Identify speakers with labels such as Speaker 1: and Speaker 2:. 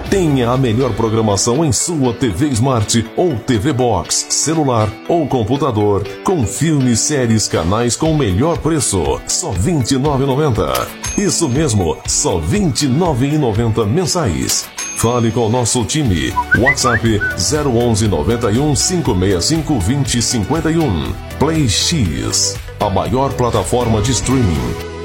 Speaker 1: Tenha a melhor programação em sua TV Smart ou TV Box, celular ou computador, com filmes, séries, canais com o melhor preço, só R$ 29,90. Isso mesmo, só R$ 29,90 mensais. Fale com o nosso time. WhatsApp 011 91 565 2051. Play X, a maior plataforma de streaming.